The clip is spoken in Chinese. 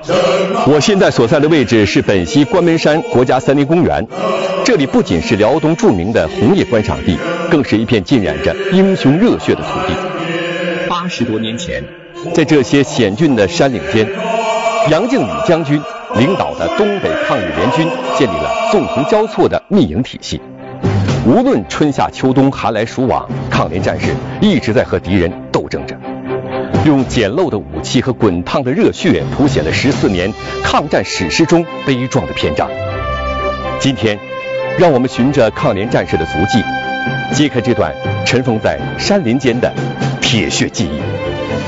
我现在所在的位置是本溪关门山国家森林公园，这里不仅是辽东著名的红叶观赏地，更是一片浸染着英雄热血的土地。80多年前，在这些险峻的山岭间，杨靖宇将军领导的东北抗日联军建立了纵横交错的密营体系。无论春夏秋冬、寒来暑往，抗联战士一直在和敌人斗争着，用简陋的武器和滚烫的热血谱写了14年抗战史诗中悲壮的篇章。今天，让我们循着抗联战士的足迹，揭开这段尘封在山林间的铁血记忆。